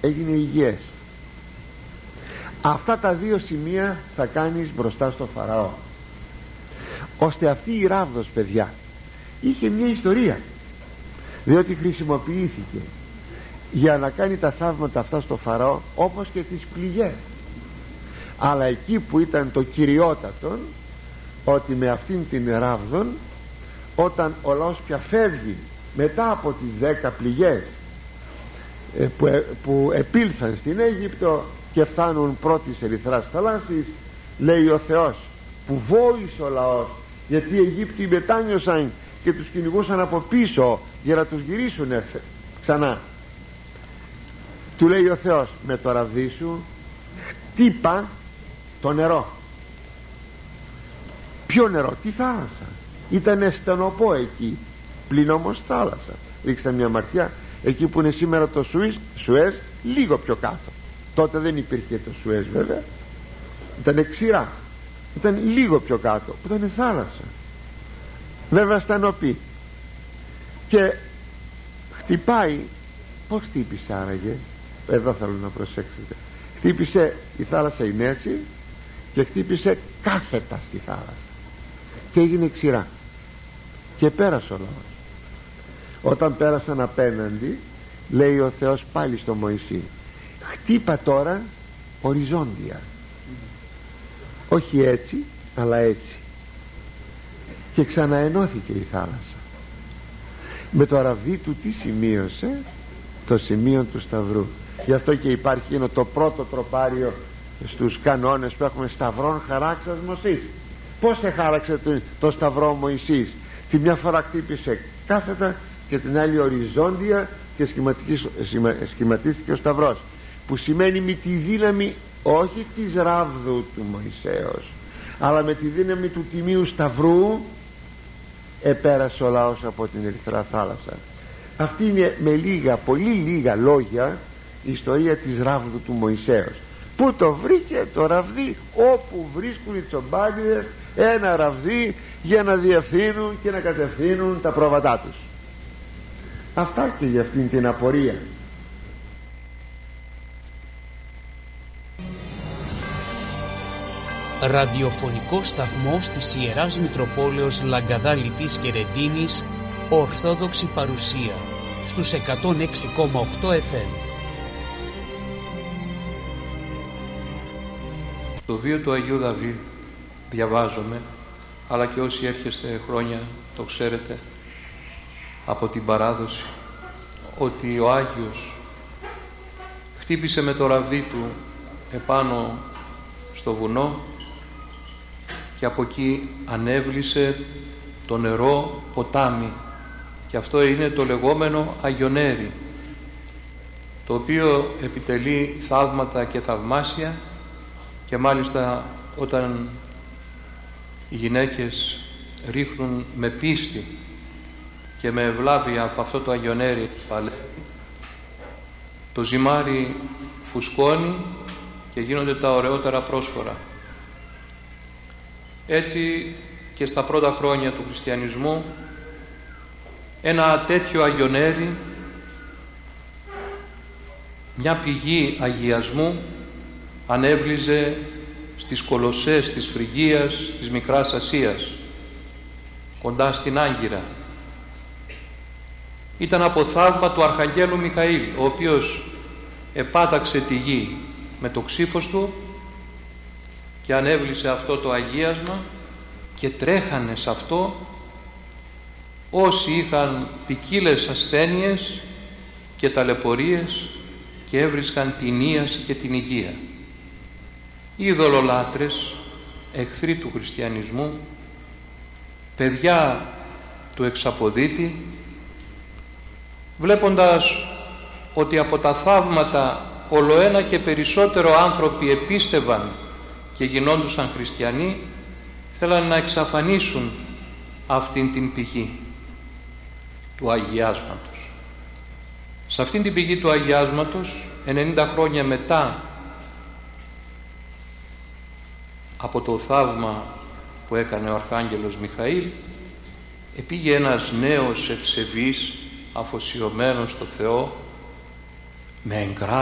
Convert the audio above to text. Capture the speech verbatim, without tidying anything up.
έγινε υγιές. Αυτά τα δύο σημεία θα κάνεις μπροστά στο Φαραώ, ώστε αυτή η ράβδος, παιδιά, είχε μια ιστορία, διότι χρησιμοποιήθηκε για να κάνει τα θαύματα αυτά στο Φαραώ, όπως και τις πληγές. Αλλά εκεί που ήταν το κυριότατο, ότι με αυτήν την ράβδον, όταν ο λαός πια φεύγει μετά από τις δέκα πληγές που, που επήλθαν στην Αίγυπτο και φτάνουν πρώτης ερυθράς θαλάσσης, λέει ο Θεός, που βόησε ο λαός, γιατί οι Αιγύπτιοι μετάνιωσαν και τους κυνηγούσαν από πίσω για να τους γυρίσουν ξανά. Του λέει ο Θεός, με το ραβδί σου χτύπα το νερό. Ποιο νερό? Τη θάλασσα. Ήτανε στενοπό εκεί, πλην όμως θάλασσα. Ρίξτε μια ματιά εκεί που είναι σήμερα το Σουίζ, Σουέζ, λίγο πιο κάτω. Τότε δεν υπήρχε το Σουέζ, βέβαια, ήταν ξηρά, ήταν λίγο πιο κάτω που ήταν θάλασσα, βέβαια στενοπή. Και χτυπάει. Πως χτύπησε άραγε? Εδώ θέλω να προσέξετε. Χτύπησε, η θάλασσα είναι έτσι, και χτύπησε κάθετα στη θάλασσα και έγινε ξηρά και πέρασε ο λαός. Όταν πέρασαν απέναντι, λέει ο Θεός πάλι στο Μωυσή, χτύπα τώρα οριζόντια, όχι έτσι αλλά έτσι, και ξαναενώθηκε η θάλασσα. Με το ραβδί του τι σημείωσε? Το σημείο του Σταυρού. Γι' αυτό και υπάρχει, είναι το πρώτο τροπάριο στους κανόνες που έχουμε, σταυρών χαράξας Μωσής. Πώς εχάραξε το, το σταυρό ο Μωυσής? Τη μια φορά χτύπησε κάθετα και την άλλη οριζόντια και σχηματίστηκε ο σταυρός, που σημαίνει με τη δύναμη όχι της ράβδου του Μωυσέως, αλλά με τη δύναμη του τιμίου σταυρού επέρασε ο λαός από την Ερυθρά θάλασσα. Αυτή είναι με λίγα, πολύ λίγα λόγια, η ιστορία της ράβδου του Μωυσέως. Πού το βρήκε το ραβδί? Όπου βρίσκουν οι τσομπάνιδες ένα ραβδί για να διευθύνουν και να κατευθύνουν τα πρόβατά τους. Αυτά και για αυτήν την απορία. Ραδιοφωνικό σταθμός της Ιεράς Μητροπόλεως Λαγκαδά Λιτής και Ρεντίνης, Ορθόδοξη παρουσία στους εκατόν έξι κόμμα οκτώ εφ εμ. Το βίο του Αγίου Δαβίδ διαβάζομαι, αλλά και όσοι έρχεστε χρόνια το ξέρετε από την παράδοση, ότι ο Άγιος χτύπησε με το ραβδί του επάνω στο βουνό και από εκεί ανέβλησε το νερό ποτάμι, και αυτό είναι το λεγόμενο Αγιονέρι, το οποίο επιτελεί θαύματα και θαυμάσια. Και μάλιστα όταν οι γυναίκες ρίχνουν με πίστη και με ευλάβεια από αυτό το Αγιονέρι παλεύει, το ζυμάρι φουσκώνει και γίνονται τα ωραιότερα πρόσφορα. Έτσι και στα πρώτα χρόνια του χριστιανισμού ένα τέτοιο Αγιονέρι, μια πηγή αγιασμού, ανέβλυζε στις Κολοσσές της Φρυγίας της Μικράς Ασίας, κοντά στην Άγκυρα. Ήταν από θαύμα του Αρχαγγέλου Μιχαήλ, ο οποίος επάταξε τη γη με το ξύφος του και ανέβλυσε αυτό το αγίασμα, και τρέχανε σε αυτό όσοι είχαν ποικίλες ασθένειες και ταλαιπωρίες και έβρισκαν την ίαση και την υγεία. Οι ειδωλολάτρες, εχθροί του χριστιανισμού, παιδιά του εξαποδίτη, βλέποντας ότι από τα θαύματα ολοένα και περισσότερο άνθρωποι επίστευαν και γινόντουσαν χριστιανοί, θέλαν να εξαφανίσουν αυτήν την πηγή του αγιάσματος. Σε αυτήν την πηγή του αγιάσματος, ενενήντα χρόνια μετά από το θαύμα που έκανε ο Αρχάγγελος Μιχαήλ, επήγε ένας νέος ευσεβής, αφοσιωμένος στο Θεό, με εγκράτεια